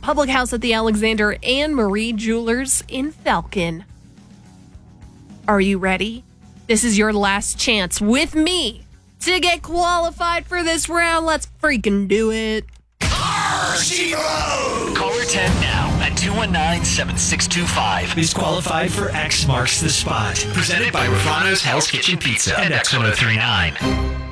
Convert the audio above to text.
Public House at the Alexander and Marie Jewelers in Falcon. Are you ready? This is your last chance with me to get qualified for this round. Let's freaking do it. Caller 10 now at 219-7625 is qualified for X Marks the Spot. Presented by Rafano's Hell's Kitchen Pizza and X1039.